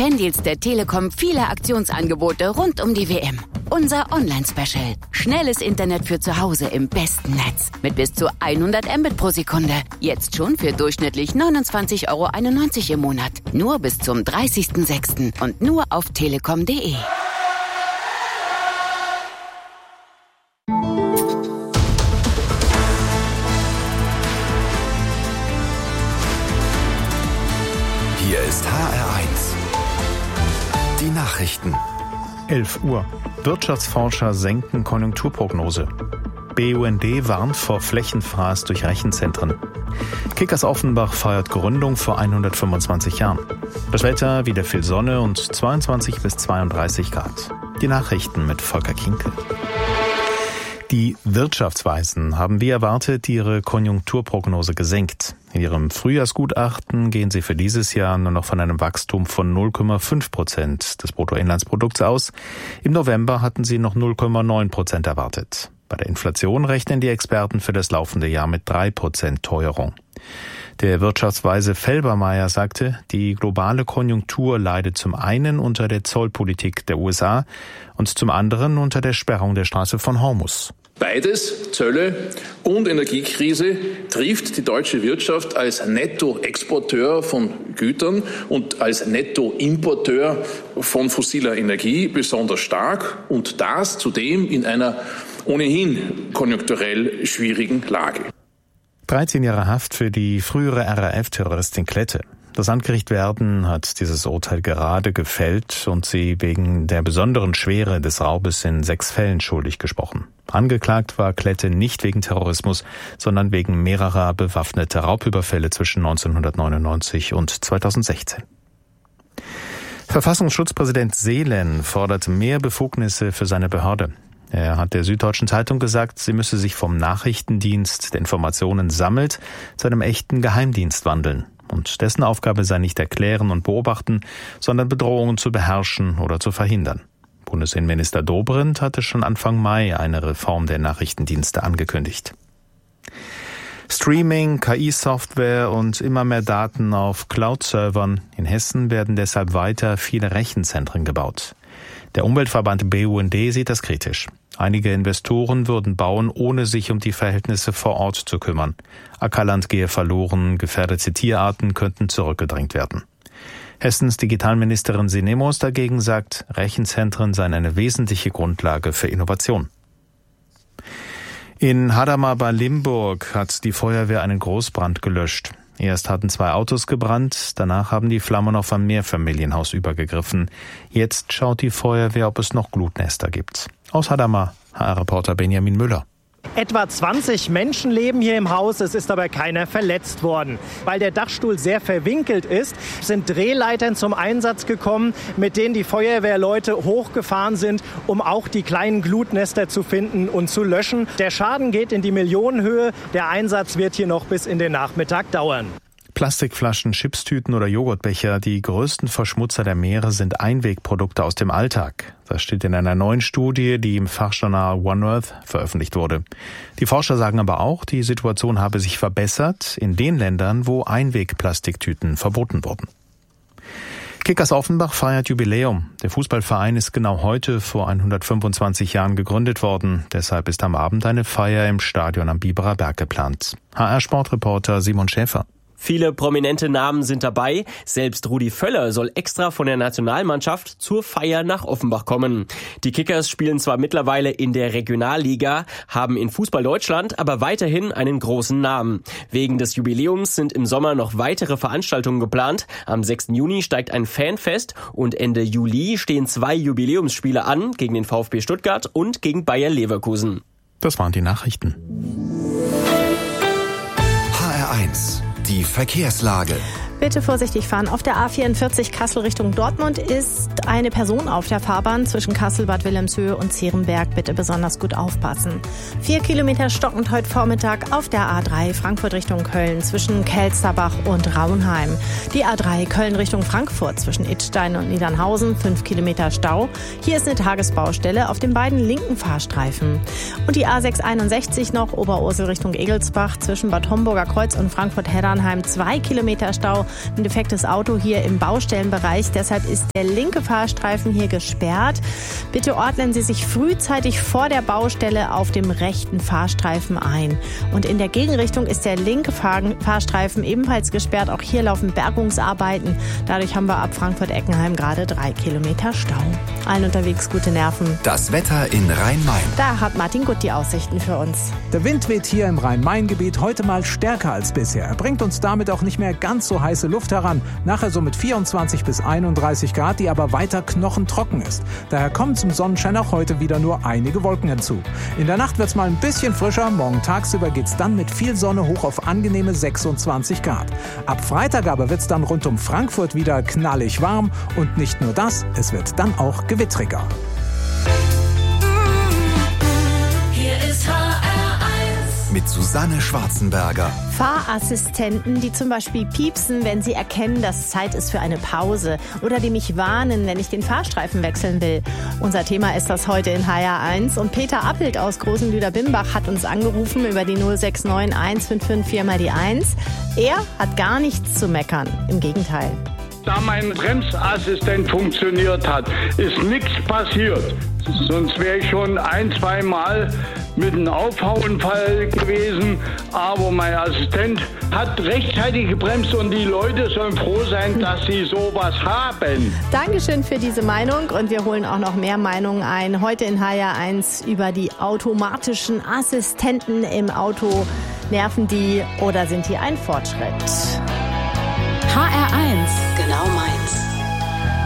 Fandeals der Telekom viele Aktionsangebote rund um die WM. Unser Online-Special. Schnelles Internet für zu Hause im besten Netz. Mit bis zu 100 Mbit pro Sekunde. Jetzt schon für durchschnittlich 29,91 € im Monat. Nur bis zum 30.06. und nur auf telekom.de. Hier ist HR1. Die Nachrichten. 11 Uhr. Wirtschaftsforscher senken Konjunkturprognose. BUND warnt vor Flächenfraß durch Rechenzentren. Kickers Offenbach feiert Gründung vor 125 Jahren. Das Wetter, wieder viel Sonne und 22 bis 32 Grad. Die Nachrichten mit Volker Kinkel. Die Wirtschaftsweisen haben wie erwartet ihre Konjunkturprognose gesenkt. In ihrem Frühjahrsgutachten gehen sie für dieses Jahr nur noch von einem Wachstum von 0,5% des Bruttoinlandsprodukts aus. Im November hatten sie noch 0,9% erwartet. Bei der Inflation rechnen die Experten für das laufende Jahr mit 3% Teuerung. Der Wirtschaftsweise Felbermayr sagte, die globale Konjunktur leidet zum einen unter der Zollpolitik der USA und zum anderen unter der Sperrung der Straße von Hormuz. Beides, Zölle und Energiekrise, trifft die deutsche Wirtschaft als Nettoexporteur von Gütern und als Nettoimporteur von fossiler Energie besonders stark und das zudem in einer ohnehin konjunkturell schwierigen Lage. 13 Jahre Haft für die frühere RAF-Terroristin Klette. Das Landgericht Werden hat dieses Urteil gerade gefällt und sie wegen der besonderen Schwere des Raubes in 6 Fällen schuldig gesprochen. Angeklagt war Klette nicht wegen Terrorismus, sondern wegen mehrerer bewaffneter Raubüberfälle zwischen 1999 und 2016. Verfassungsschutzpräsident Seelen fordert mehr Befugnisse für seine Behörde. Er hat der Süddeutschen Zeitung gesagt, sie müsse sich vom Nachrichtendienst, der Informationen sammelt, zu einem echten Geheimdienst wandeln. Und dessen Aufgabe sei nicht erklären und beobachten, sondern Bedrohungen zu beherrschen oder zu verhindern. Bundesinnenminister Dobrindt hatte schon Anfang Mai eine Reform der Nachrichtendienste angekündigt. Streaming, KI-Software und immer mehr Daten auf Cloud-Servern. In Hessen werden deshalb weiter viele Rechenzentren gebaut. Der Umweltverband BUND sieht das kritisch. Einige Investoren würden bauen, ohne sich um die Verhältnisse vor Ort zu kümmern. Ackerland gehe verloren, gefährdete Tierarten könnten zurückgedrängt werden. Hessens Digitalministerin Sinemus dagegen sagt, Rechenzentren seien eine wesentliche Grundlage für Innovation. In Hadamar bei Limburg hat die Feuerwehr einen Großbrand gelöscht. Erst hatten 2 Autos gebrannt, danach haben die Flammen auf ein Mehrfamilienhaus übergegriffen. Jetzt schaut die Feuerwehr, ob es noch Glutnester gibt. Aus Hadamar, HR-Reporter Benjamin Müller. Etwa 20 Menschen leben hier im Haus, es ist aber keiner verletzt worden. Weil der Dachstuhl sehr verwinkelt ist, sind Drehleitern zum Einsatz gekommen, mit denen die Feuerwehrleute hochgefahren sind, um auch die kleinen Glutnester zu finden und zu löschen. Der Schaden geht in die Millionenhöhe, der Einsatz wird hier noch bis in den Nachmittag dauern. Plastikflaschen, Chipstüten oder Joghurtbecher, die größten Verschmutzer der Meere sind Einwegprodukte aus dem Alltag. Das steht in einer neuen Studie, die im Fachjournal One Earth veröffentlicht wurde. Die Forscher sagen aber auch, die Situation habe sich verbessert in den Ländern, wo Einwegplastiktüten verboten wurden. Kickers Offenbach feiert Jubiläum. Der Fußballverein ist genau heute vor 125 Jahren gegründet worden. Deshalb ist am Abend eine Feier im Stadion am Biberer Berg geplant. HR-Sportreporter Simon Schäfer. Viele prominente Namen sind dabei. Selbst Rudi Völler soll extra von der Nationalmannschaft zur Feier nach Offenbach kommen. Die Kickers spielen zwar mittlerweile in der Regionalliga, haben in Fußball Deutschland aber weiterhin einen großen Namen. Wegen des Jubiläums sind im Sommer noch weitere Veranstaltungen geplant. Am 6. Juni steigt ein Fanfest und Ende Juli stehen 2 Jubiläumsspiele an, gegen den VfB Stuttgart und gegen Bayer Leverkusen. Das waren die Nachrichten. HR1. Die Verkehrslage. Bitte vorsichtig fahren. Auf der A44 Kassel Richtung Dortmund ist eine Person auf der Fahrbahn zwischen Kassel, Bad Wilhelmshöhe und Zierenberg. Bitte besonders gut aufpassen. 4 Kilometer stockend heute Vormittag auf der A3 Frankfurt Richtung Köln zwischen Kelsterbach und Raunheim. Die A3 Köln Richtung Frankfurt zwischen Idstein und Niedernhausen. 5 Kilometer Stau. Hier ist eine Tagesbaustelle auf den beiden linken Fahrstreifen. Und die A661 noch Oberursel Richtung Egelsbach zwischen Bad Homburger Kreuz und Frankfurt-Heddernheim. 2 Kilometer Stau. ein defektes Auto hier im Baustellenbereich. Deshalb ist der linke Fahrstreifen hier gesperrt. Bitte ordnen Sie sich frühzeitig vor der Baustelle auf dem rechten Fahrstreifen ein. Und in der Gegenrichtung ist der linke Fahrstreifen ebenfalls gesperrt. Auch hier laufen Bergungsarbeiten. Dadurch haben wir ab Frankfurt-Eckenheim gerade 3 Kilometer Stau. Allen unterwegs gute Nerven. Das Wetter in Rhein-Main. Da hat Martin Gutt die Aussichten für uns. Der Wind weht hier im Rhein-Main-Gebiet heute mal stärker als bisher. Er bringt uns damit auch nicht mehr ganz so heiße Luft heran. Nachher so mit 24 bis 31 Grad, die aber weiter knochentrocken ist. Daher kommen zum Sonnenschein auch heute wieder nur einige Wolken hinzu. In der Nacht wird es mal ein bisschen frischer. Morgen tagsüber geht es dann mit viel Sonne hoch auf angenehme 26 Grad. Ab Freitag aber wird es dann rund um Frankfurt wieder knallig warm. Und nicht nur das, es wird dann auch gewittriger. Hier ist HR1 mit Susanne Schwarzenberger. Fahrassistenten, die zum Beispiel piepsen, wenn sie erkennen, dass Zeit ist für eine Pause. Oder die mich warnen, wenn ich den Fahrstreifen wechseln will. Unser Thema ist das heute in HR1. Und Peter Appelt aus Großenlüder-Bimbach hat uns angerufen über die 069 155 4 mal die 1. Er hat gar nichts zu meckern. Im Gegenteil. Da mein Bremsassistent funktioniert hat, ist nichts passiert. Sonst wäre ich schon 1-2 Mal mit einem Aufhauunfall gewesen. Aber mein Assistent hat rechtzeitig gebremst und die Leute sollen froh sein, dass sie sowas haben. Dankeschön für diese Meinung und wir holen auch noch mehr Meinungen ein. Heute in HR1 über die automatischen Assistenten im Auto. Nerven die oder sind die ein Fortschritt? HR1